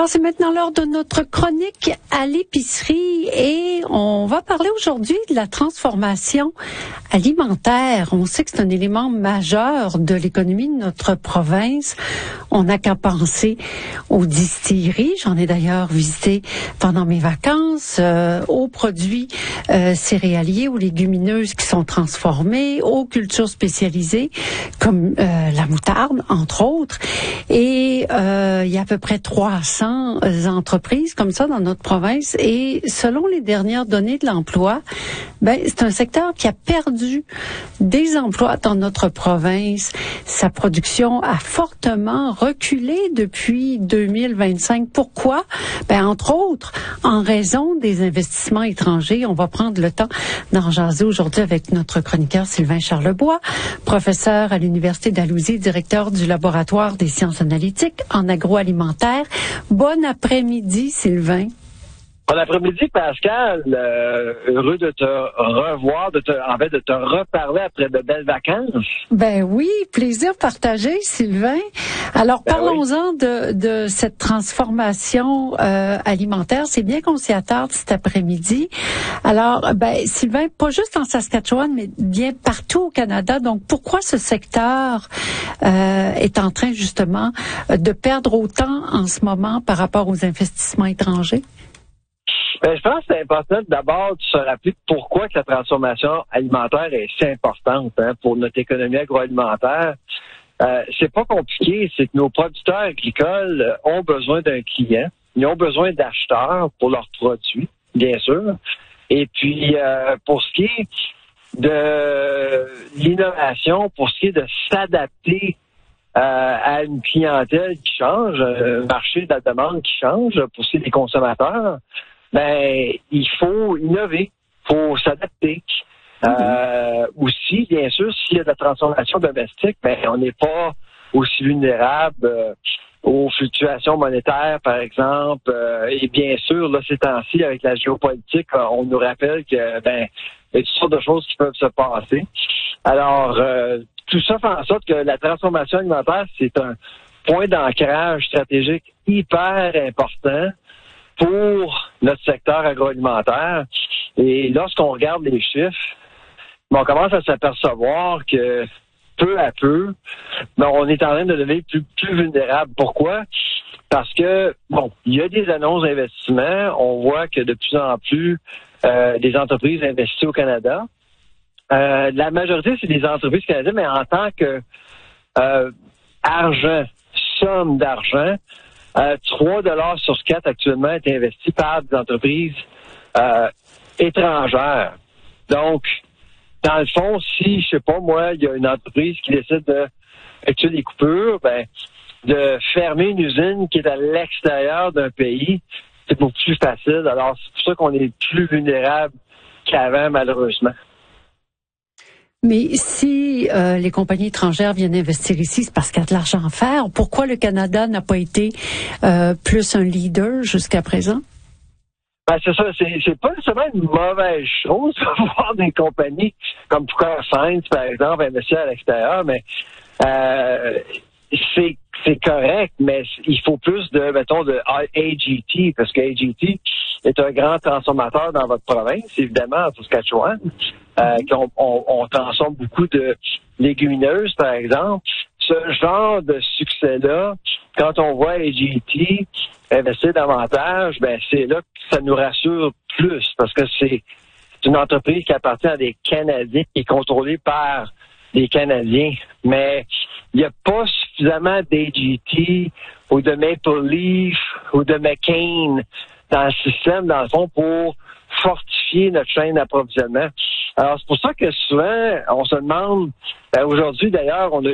Alors, c'est maintenant l'heure de notre chronique à l'épicerie et on va parler aujourd'hui de la transformation alimentaire. On sait que c'est un élément majeur de l'économie de notre province. On n'a qu'à penser aux distilleries. J'en ai d'ailleurs visité pendant mes vacances, aux produits céréaliers ou légumineuses qui sont transformés, aux cultures spécialisées comme la moutarde, entre autres. Et il y a à peu près 300 entreprises comme ça dans notre province. Et selon les dernières données de l'emploi, c'est un secteur qui a perdu des emplois dans notre province. Sa production a fortement reculé depuis 2025. Pourquoi? Entre autres, en raison des investissements étrangers. On va prendre le temps d'en jaser aujourd'hui avec notre chroniqueur Sylvain Charlebois, professeur à l'Université d'Alousie, directeur du laboratoire des sciences analytiques en agroalimentaire. Bon après-midi, Sylvain. Bon après-midi, Pascal. Heureux de te revoir, de te reparler après de belles vacances. Oui, plaisir partagé, Sylvain. Alors, parlons-en de cette transformation alimentaire. C'est bien qu'on s'y attarde cet après-midi. Alors, Sylvain, pas juste en Saskatchewan, mais bien partout au Canada. Donc, pourquoi ce secteur est en train, justement, de perdre autant en ce moment par rapport aux investissements étrangers? Je pense que c'est important d'abord de se rappeler pourquoi que la transformation alimentaire est si importante pour notre économie agroalimentaire. C'est pas compliqué, c'est que nos producteurs agricoles ont besoin d'un client, ils ont besoin d'acheteurs pour leurs produits, bien sûr. Et puis, pour ce qui est de l'innovation, pour ce qui est de s'adapter à une clientèle qui change, un marché de la demande qui change, pour ce qui est des consommateurs, il faut innover, il faut s'adapter. Aussi, bien sûr, s'il y a de la transformation domestique, on n'est pas aussi vulnérable aux fluctuations monétaires, par exemple. Et bien sûr, là, ces temps-ci, avec la géopolitique, on nous rappelle que il y a toutes sortes de choses qui peuvent se passer. Alors, tout ça fait en sorte que la transformation alimentaire, c'est un point d'ancrage stratégique hyper important pour notre secteur agroalimentaire. Et lorsqu'on regarde les chiffres, on commence à s'apercevoir que peu à peu, on est en train de devenir plus vulnérable. Pourquoi? Parce que, il y a des annonces d'investissement. On voit que de plus en plus, des entreprises investissent au Canada. La majorité, c'est des entreprises canadiennes, mais en tant que somme d'argent, 3 $ sur 4 actuellement est investi par des entreprises étrangères. Donc, dans le fond, si, je sais pas moi, il y a une entreprise qui décide d'effectuer des coupures, de fermer une usine qui est à l'extérieur d'un pays, c'est beaucoup plus facile. Alors, c'est pour ça qu'on est plus vulnérable qu'avant, malheureusement. Mais si les compagnies étrangères viennent investir ici, c'est parce qu'il y a de l'argent à faire. Pourquoi le Canada n'a pas été plus un leader jusqu'à présent? C'est ça, c'est pas nécessairement une mauvaise chose de voir des compagnies comme Procter Science, par exemple, investir à l'extérieur, mais c'est correct, mais il faut plus de AGT, parce que AGT est un grand transformateur dans votre province, évidemment, en Saskatchewan. On transforme beaucoup de légumineuses, par exemple. Ce genre de succès-là, quand on voit AGT investir davantage, c'est là que ça nous rassure plus, parce que c'est une entreprise qui appartient à des Canadiens, qui est contrôlée par des Canadiens. Mais il n'y a pas suffisamment d'AGT ou de Maple Leaf ou de McCain dans le système, dans le fond, pour fortifier notre chaîne d'approvisionnement. Alors, c'est pour ça que souvent, on se demande, aujourd'hui d'ailleurs, on a